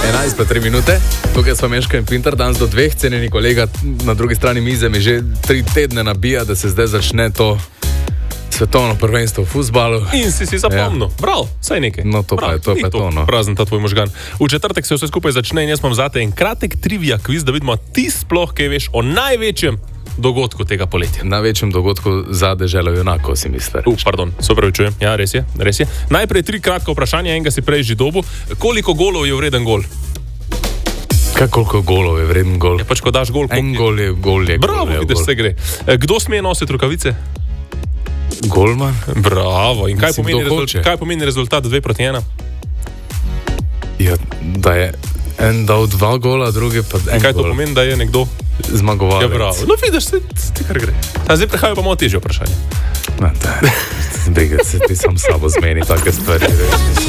11:03. Tukaj smo Meška in Pintar, danes do 2, cenjeni kolega na drugi strani mize mi že 3 tedne nabija, da se zdaj začne to svetovno prvenstvo v fuzbalu. In si zapomnil. Ja. Bravo, saj nekaj. No, to pa je to. No. Prazen ta tvoj možgan. V četrtek se vse skupaj začne in jaz imam zate en kratek trivia kviz, da vidimo, ti sploh kaj veš o največjem dogodku tega poletja. Največjem dogodku za deželo junakov, si misliš? Pardon, se opravičujem. Ja, res je. Najprej 3 kratka vprašanja, enega si prej že dobil. Koliko golov je vreden gol? Koliko golov je vreden gol? Ja, pač ko daš gol, en gol je gol. Bravo, vidiš, se gre. Kdo smije nositi rukavice? Golman. Bravo. In kaj pomeni rezultat 2-1? Ja, da je en dal 2 gola, drugi pa en gol. Kaj to pomeni, da je nekdo zmagovalec? Ja, bravo. No, vidiš, ti kar gre. Zdaj prihajajo pa malo težje vprašanje. Zdaj se ti sam sabo zmeni take stvari.